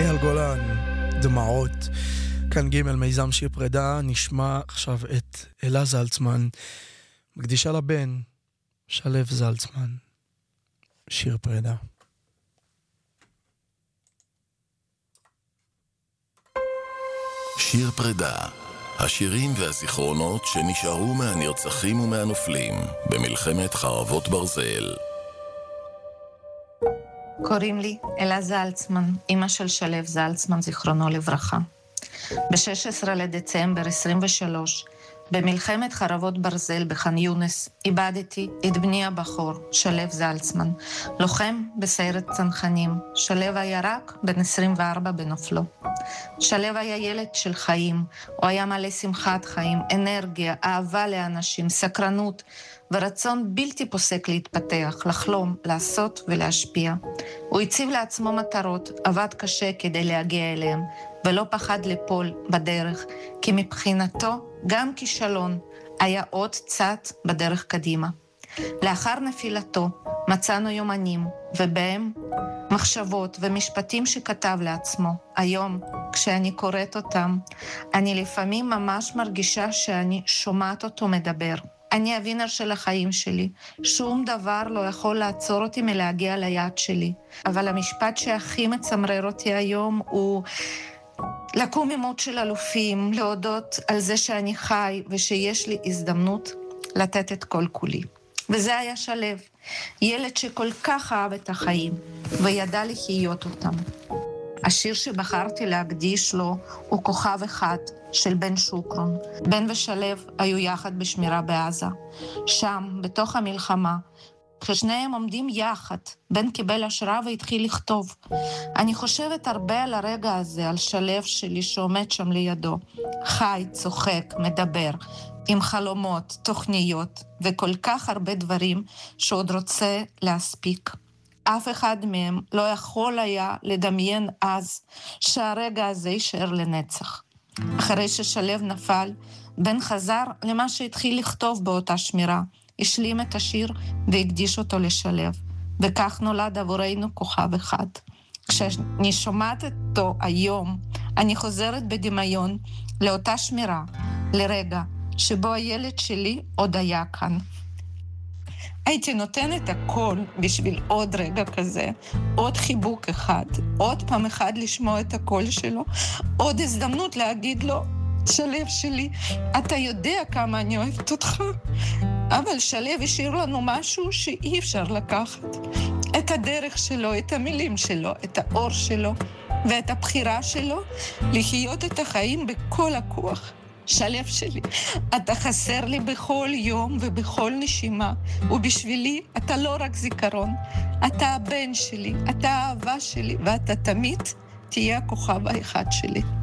אייל גולן, דמעות. כאן ג' מיזם שיר פרידה. נשמע עכשיו את אלה זלצמן, מקדישה לבן שלב זלצמן. שיר פרידה. שיר פרידה, השירים והזיכרונות שנשארו מהנרצחים ומהנופלים במלחמת חרבות ברזל. קוראים לי אלה זלצמן, אמא של שלב זלצמן, זיכרונו לברכה. ב-16 לדצמבר 23, במלחמת חרבות ברזל בח'אן יונס, איבדתי את בני הבכור, שלב זלצמן, לוחם בסיירת צנחנים. שלב היה רק בן 24 בנופלו. שלב היה ילד של חיים, הוא היה מלא שמחת חיים, אנרגיה, אהבה לאנשים, סקרנות ורצון בלתי פוסק להתפתח, לחלום, לעשות ולהשפיע. הוא הציב לעצמו מטרות, עבד קשה כדי להגיע אליהם, ולא פחד ליפול בדרך, כי מבחינתו גם כישלון היה עוד צעד בדרך קדימה. לאחר נפילתו מצאנו יומנים, ובהם מחשבות ומשפטים שכתב לעצמו. היום, כשאני קוראת אותם, אני לפעמים ממש מרגישה שאני שומעת אותו מדבר. אני הווינר של החיים שלי, שום דבר לא יכול לעצור אותי מלהגיע ליעד שלי. אבל המשפט שהכי מצמרר אותי היום הוא לקום ממות של אלופים, להודות על זה שאני חי ושיש לי הזדמנות לתת את כל כולי. וזה היה שלב, ילד שכל כך אהב את החיים וידע לחיות אותם. השיר שבחרתי להקדיש לו הוא כוכב אחד של בן שוקרון. בן ושלב היו יחד בשמירה בעזה. שם, בתוך המלחמה, כששניהם עומדים יחד, בן קיבל השראה והתחיל לכתוב. אני חושבת הרבה על הרגע הזה, על שלב שלי שעומד שם לידו. חי, צוחק, מדבר, עם חלומות, תוכניות, וכל כך הרבה דברים שעוד רוצה להספיק. אף אחד מהם לא יכול היה לדמיין אז שהרגע הזה יישאר לנצח. אחרי ששלב נפל, בן חזר למה שהתחיל לכתוב באותה שמירה, השלים את השיר והקדיש אותו לשלב, וכך נולד עבורנו כוכב אחד. כשאני שומעת אותו היום, אני חוזרת בדמיון לאותה שמירה, לרגע שבו הילד שלי עוד היה כאן. הייתי נותנת הכל בשביל עוד רגע כזה, עוד חיבוק אחד, עוד פעם אחד לשמוע את הקול שלו, עוד הזדמנות להגיד לו, שלב שלי, אתה יודע כמה אני אוהבת אותך, אבל שלב השאיר לנו משהו שאי אפשר לקחת. את הדרך שלו, את המילים שלו, את האור שלו, ואת הבחירה שלו לחיות את החיים בכל הכוח. שלב שלי, אתה חסר לי בכל יום ובכל נשימה, ובשבילי אתה לא רק זיכרון, אתה הבן שלי, אתה האהבה שלי, ואתה תמיד תהיה הכוכב האחד שלי.